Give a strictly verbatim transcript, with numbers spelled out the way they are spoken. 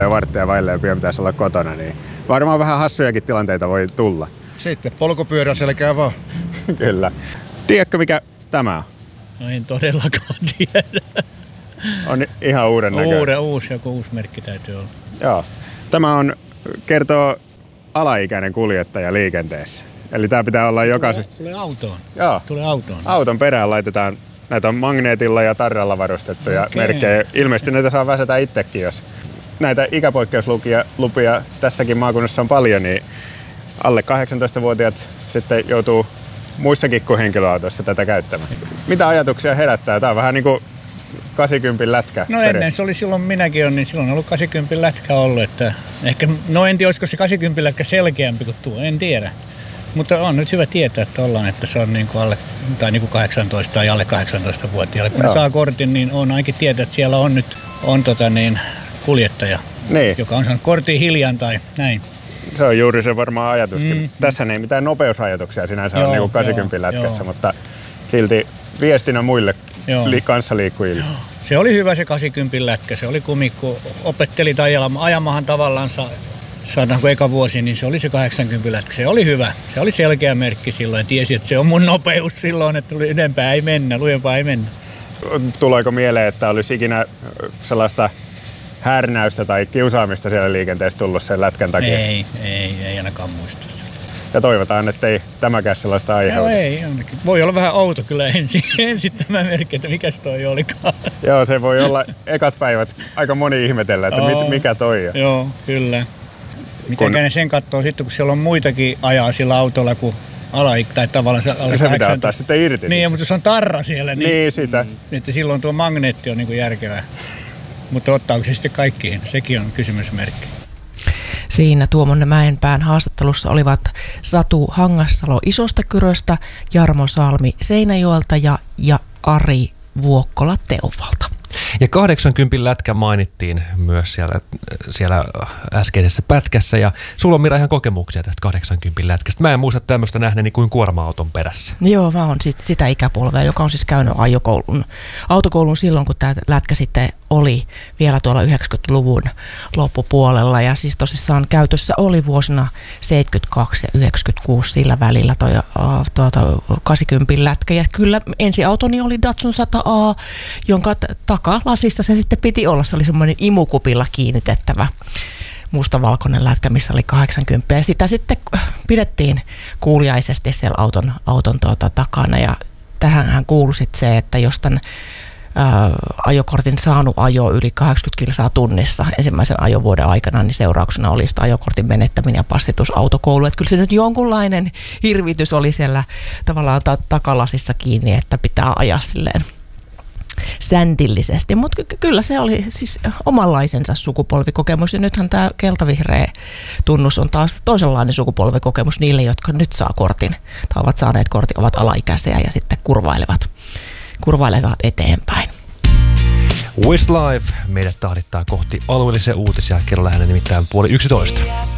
ja varttia vaille ja pian pitäisi olla kotona, niin varmaan vähän hassujakin tilanteita voi tulla. Sitten polkupyörän selkää vaan. Kyllä. Tiedätkö mikä tämä on? No en todellakaan tiedä. On ihan uuden näköinen. Uuden, uusi, joku uusi merkki täytyy olla. Joo. Tämä on, kertoo alaikäinen kuljettaja liikenteessä. Eli tämä pitää olla jokaisen... Tulee autoon. Joo. Tulee autoon. Auton perään laitetaan, näitä on magneetilla ja tarralla varustettuja okay. merkkejä. Ilmeisesti näitä saa väsätä itsekin, jos näitä ikäpoikkeuslupia lupia tässäkin maakunnassa on paljon, niin alle kahdeksantoistavuotiaat sitten joutuu muissakin kuin henkilöautoissa tätä käyttämään. Mitä ajatuksia herättää? Tämä on vähän niin kuin kahdeksankymmentä lätkä. No ennen se oli silloin, minäkin on, niin silloin on ollut kahdeksankymmentä lätkä ollut. Että ehkä, no en tiedä, olisiko se kahdeksankymmentä lätkä selkeämpi kuin tuo, en tiedä. Mutta on nyt hyvä tietää, että ollaan, että se on niin kuin alle, tai niin kuin kahdeksantoista tai alle kahdeksantoista-vuotiaille. Kun Joo. ne saa kortin, niin on ainakin tietää, että siellä on nyt on tota niin, kuljettaja, niin. joka on saanut kortin hiljan tai näin. Se on juuri se varmaan ajatuskin. Mm. Tässä ei mitään nopeusrajoituksia sinänsä Joo, on niin kuin kahdeksankymmentä lätkässä, mutta silti viestinä muille li- kanssaliikkujille. Joo. Se oli hyvä se kahdeksankymmentä lätkä. Se oli kumikko, opetteli tai ajamahan tavallaan saataanko eka vuosi, niin se oli se kahdeksankymmentä lätkä. Se oli hyvä. Se oli selkeä merkki silloin. Tiesi, että se on mun nopeus silloin, että ylempää ei mennä, lujempaa ei mennä. Tuleeko mieleen, että olisi ikinä sellaista härnäystä tai kiusaamista siellä liikenteessä tullut sen lätkän takia? Ei, ei, ei ainakaan muista sellaista. Ja toivotaan, että ei tämäkään sellaista aiheuta. No ei, ainakin. Voi olla vähän outo kyllä ensin, ensin tämä merkki, että mikäs toi olikaan. Joo, se voi olla ekat päivät aika moni ihmetellä, että mit, mikä toi on. Joo, kyllä. Mitenkä kun... ne sen katsoo sitten, kun siellä on muitakin ajaa sillä autolla kuin alaik tai tavallaan se alle se pitää ottaa sitten irti. Niin, mutta jos on tarra siellä, niin, niin sitä. Että silloin tuo magneetti on niin kuin järkevää. Mutta ottaako se sitten kaikkiin? Sekin on kysymysmerkki. Siinä Tuommoinen Mäenpään haastattelussa olivat Satu Hangassalo Isostakyröstä, Jarmo Salmi Seinäjoelta ja, ja Ari Vuokkola Teuvalta. Ja kahdeksankymmentä lätkä mainittiin myös siellä, siellä äskeisessä pätkässä. Ja sulla on Mira ihan kokemuksia tästä kahdeksankymmentä lätkästä. Mä en muista tämmöistä nähneeni kuin kuorma-auton perässä. Joo, mä oon sit, sitä ikäpolvea, joka on siis käynyt ajokoulun, autokoulun silloin, kun tämä lätkä sitten oli vielä tuolla yhdeksänkymmentäluvun loppupuolella. Ja siis tosissaan käytössä oli vuosina seitsemänkymmentäkaksi ja yhdeksänkymmentäkuusi sillä välillä toi uh, tuota, kahdeksankymmentä lätkä. Ja kyllä ensiautoni oli Datsun sata A, jonka t- takalasissa se sitten piti olla. Se oli semmoinen imukupilla kiinnitettävä mustavalkoinen lätkä, missä oli kahdeksankymmentä. Ja sitä sitten pidettiin kuuliaisesti siellä auton, auton tuota takana. Ja tähänhän kuului sitten se, että jos tämän ää, ajokortin saanut ajo yli kahdeksankymmentä kilsaa tunnissa ensimmäisen ajovuoden aikana, niin seurauksena oli sitä ajokortin menettäminen ja passitus autokouluun. Että kyllä se nyt jonkunlainen hirvitys oli siellä tavallaan ta- takalasissa kiinni, että pitää ajaa silleen säntillisesti, mutta ky- kyllä se oli siis omanlaisensa sukupolvikokemus, ja nythän tämä keltavihreä tunnus on taas toisenlainen sukupolvikokemus niille, jotka nyt saa kortin tai ovat saaneet kortin, ovat alaikäisiä ja sitten kurvailevat, kurvailevat eteenpäin. Westlife meidät tahdittaa kohti alueellisia uutisia, kello lähinnä nimittäin puoli yksitoista.